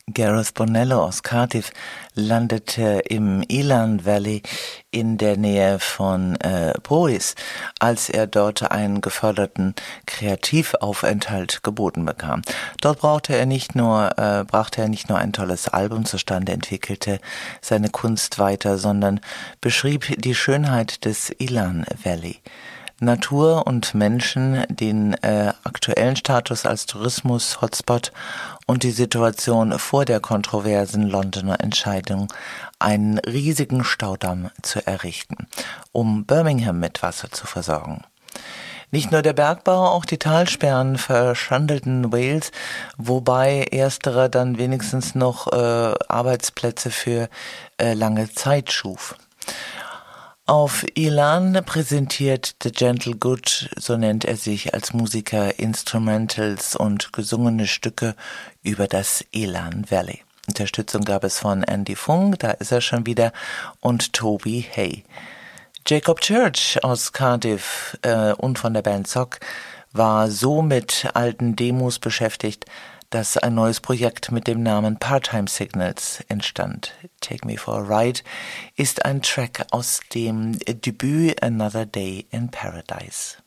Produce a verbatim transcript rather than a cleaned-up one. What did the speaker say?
Gareth Bonello aus Cardiff landete im Elan Valley in der Nähe von äh, Powys, als er dort einen geförderten Kreativaufenthalt geboten bekam. Dort brauchte er nicht nur, äh, brachte er nicht nur ein tolles Album zustande, entwickelte seine Kunst weiter, sondern beschrieb die Schönheit des Elan Valley. Natur und Menschen, den äh, aktuellen Status als Tourismus-Hotspot und die Situation vor der kontroversen Londoner Entscheidung, einen riesigen Staudamm zu errichten, um Birmingham mit Wasser zu versorgen. Nicht nur der Bergbau, auch die Talsperren verschandelten Wales, wobei ersterer dann wenigstens noch äh, Arbeitsplätze für äh, lange Zeit schuf. Auf Elan präsentiert The Gentle Good, so nennt er sich, als Musiker Instrumentals und gesungene Stücke über das Elan Valley. Unterstützung gab es von Andy Funk, da ist er schon wieder, und Toby Hay. Jacob Church aus Cardiff äh, und von der Band Sock war so mit alten Demos beschäftigt, dass ein neues Projekt mit dem Namen Part-Time Signals entstand. Take Me for a Ride ist ein Track aus dem Debüt Another Day in Paradise.